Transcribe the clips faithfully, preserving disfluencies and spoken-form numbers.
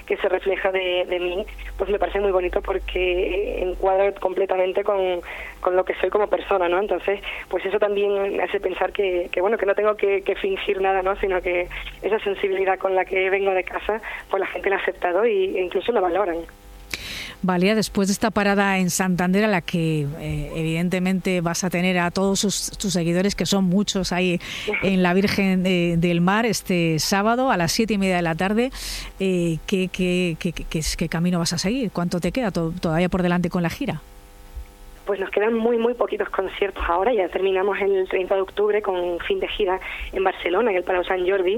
que se refleja de, de mí, pues me parece muy bonito porque encuadra completamente con, con lo que soy como persona, ¿no? Entonces, pues eso también me hace pensar que, que bueno, que no tengo que, que fingir nada, ¿no? Sino que esa sensibilidad con la que vengo de casa, pues la gente la ha aceptado y, e incluso la valoran. Valeria, después de esta parada en Santander, a la que eh, evidentemente vas a tener a todos sus, tus seguidores, que son muchos ahí en la Virgen de, del Mar, este sábado a las siete y media de la tarde, eh, ¿qué, qué, qué, qué, qué camino vas a seguir? ¿Cuánto te queda to- todavía por delante con la gira? Pues nos quedan muy, muy poquitos conciertos ahora. Ya terminamos el treinta de octubre con fin de gira en Barcelona, en el Palau Sant Jordi,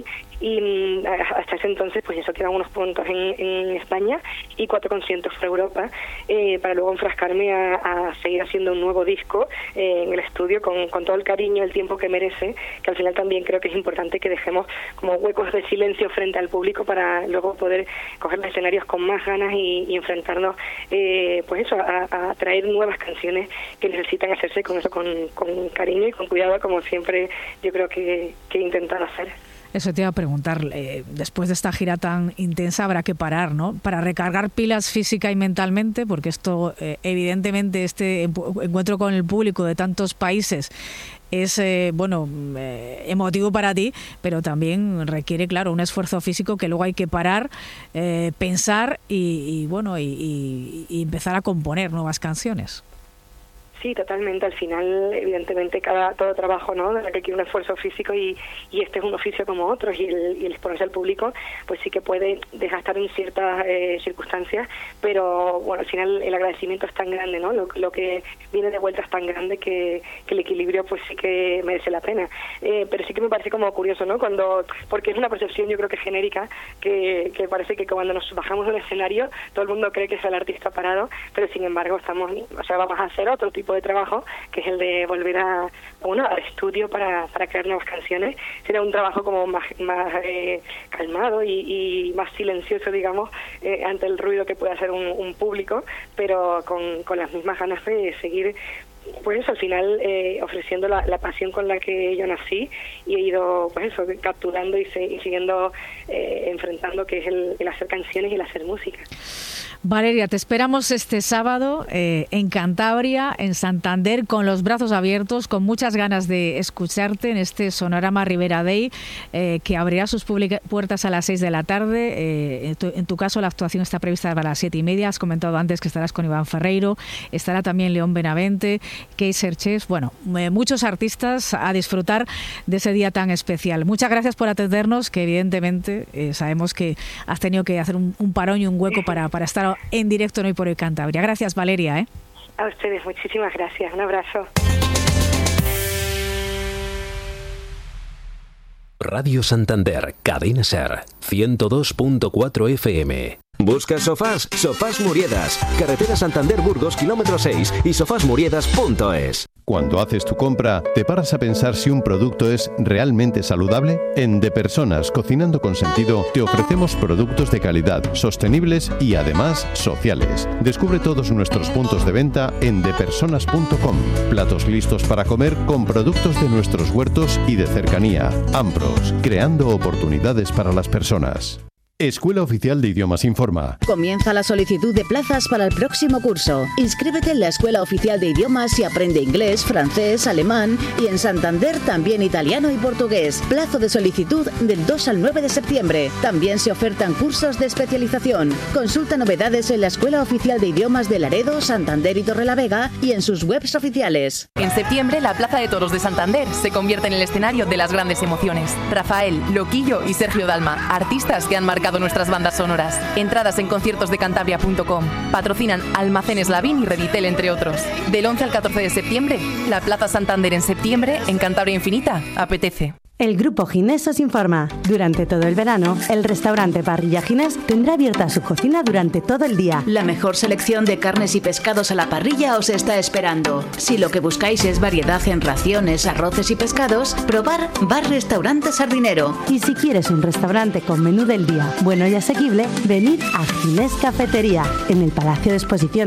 y hasta ese entonces, pues eso, quedan unos puntos en, en España y cuatro conciertos por Europa, eh, para luego enfrascarme a, a seguir haciendo un nuevo disco eh, en el estudio con, con todo el cariño, el tiempo que merece, que al final también creo que es importante que dejemos como huecos de silencio frente al público para luego poder coger los escenarios con más ganas y, y enfrentarnos, eh, pues eso, a, a traer nuevas canciones que necesitan hacerse con eso, con, con cariño y con cuidado, como siempre yo creo que, que he intentado hacer. Eso te iba a preguntar, eh, después de esta gira tan intensa habrá que parar, ¿no? Para recargar pilas física y mentalmente, porque esto, eh, evidentemente, este encuentro con el público de tantos países es, eh, bueno, eh, emotivo para ti, pero también requiere, claro, un esfuerzo físico que luego hay que parar, eh, pensar y, y bueno, y, y, y empezar a componer nuevas canciones. Sí, totalmente. Al final, evidentemente, cada todo trabajo, ¿no?, de que quiere un esfuerzo físico y, y este es un oficio como otros, y el, y el exponerse al público, pues sí que puede desgastar en ciertas eh, circunstancias, pero bueno, al final el agradecimiento es tan grande, ¿no? Lo, lo que viene de vuelta es tan grande que, que el equilibrio pues sí que merece la pena. Eh, pero sí que me parece como curioso, ¿no?, cuando, porque es una percepción yo creo que genérica, que, que parece que cuando nos bajamos de un escenario todo el mundo cree que es el artista parado, pero sin embargo estamos, o sea, vamos a hacer otro tipo de trabajo, que es el de volver a uno al estudio para, para crear nuevas canciones. Será un trabajo como más, más eh, calmado y, y más silencioso, digamos, eh, ante el ruido que puede hacer un, un público, pero con, con las mismas ganas de seguir, pues eso, al final eh, ofreciendo la, la pasión con la que yo nací, y he ido, pues eso, capturando y, se, y siguiendo eh, enfrentando, que es el, el hacer canciones y el hacer música. Valeria, te esperamos este sábado eh, en Cantabria, en Santander, con los brazos abiertos, con muchas ganas de escucharte en este Sonorama Ribera Day, eh, que abrirá sus publica- puertas a las seis de la tarde. Eh, en, tu, en tu caso, la actuación está prevista para las siete y media. Has comentado antes que estarás con Iván Ferreiro, estará también León Benavente, Keiser Chess, bueno, eh, muchos artistas a disfrutar de ese día tan especial. Muchas gracias por atendernos, que evidentemente eh, sabemos que has tenido que hacer un, un parón y un hueco para, para estar en directo en Hoy por Hoy Cantabria. Gracias, Valeria. ¿eh? A ustedes, muchísimas gracias. Un abrazo. Radio Santander, Cadena Ser, ciento dos punto cuatro F M. ¿Buscas sofás? Sofás Muriedas, carretera Santander-Burgos, kilómetro seis, y sofás muriedas punto es. Cuando haces tu compra, ¿te paras a pensar si un producto es realmente saludable? En De Personas, Cocinando con Sentido, te ofrecemos productos de calidad, sostenibles y además sociales. Descubre todos nuestros puntos de venta en de personas punto com. Platos listos para comer con productos de nuestros huertos y de cercanía. Ampros, creando oportunidades para las personas. Escuela Oficial de Idiomas informa. Comienza la solicitud de plazas para el próximo curso. Inscríbete en la Escuela Oficial de Idiomas y aprende inglés, francés, alemán y en Santander también italiano y portugués. Plazo de solicitud del dos al nueve de septiembre. También se ofertan cursos de especialización. Consulta novedades en la Escuela Oficial de Idiomas de Laredo, Santander y Torrelavega y en sus webs oficiales. En septiembre, la Plaza de Toros de Santander se convierte en el escenario de las grandes emociones. Rafael, Loquillo y Sergio Dalma, artistas que han marcado nuestras bandas sonoras. Entradas en conciertos de cantabria punto com. Patrocinan Almacenes Lavín y Reditel, entre otros. Del once al catorce de septiembre, la Plaza Santander en septiembre, en Cantabria Infinita, apetece. El Grupo Ginés os informa. Durante todo el verano, el restaurante Parrilla Ginés tendrá abierta su cocina durante todo el día. La mejor selección de carnes y pescados a la parrilla os está esperando. Si lo que buscáis es variedad en raciones, arroces y pescados, probar Bar Restaurante Sardinero. Y si quieres un restaurante con menú del día bueno y asequible, venid a Ginés Cafetería, en el Palacio de Exposiciones.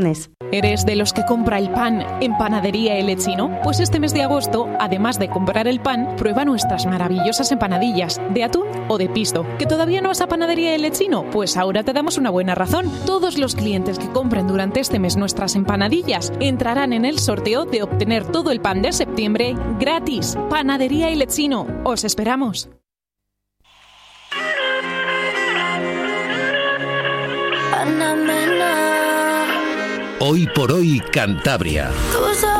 ¿Eres de los que compra el pan en Panadería El Lechino? Pues este mes de agosto, además de comprar el pan, prueba nuestras maravillosas empanadillas de atún o de pisto. ¿Que todavía no vas a Panadería El Lechino? Pues ahora te damos una buena razón. Todos los clientes que compren durante este mes nuestras empanadillas entrarán en el sorteo de obtener todo el pan de septiembre gratis. Panadería El Lechino. Os esperamos. Hoy por hoy, Cantabria.